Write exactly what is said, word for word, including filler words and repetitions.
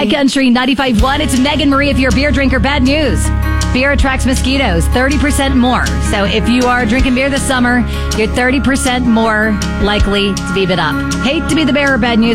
High Country ninety-five point one. It's Megan Marie. If you're a beer drinker, bad news. Beer attracts mosquitoes thirty percent more. So if you are drinking beer this summer, you're thirty percent more likely to be bit up. Hate to be the bearer of bad news.